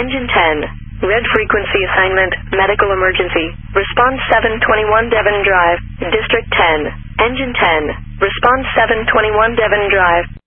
Engine 10. Red frequency assignment, medical emergency. Response 721 Devon Drive, District 10. Engine 10. Response 721 Devon Drive.